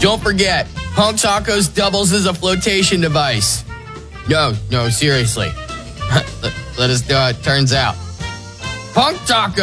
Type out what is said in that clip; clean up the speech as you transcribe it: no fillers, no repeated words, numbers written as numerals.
Don't forget, Punk Tacos doubles as a flotation device. No, seriously. Let us know how it turns out. Punk Taco!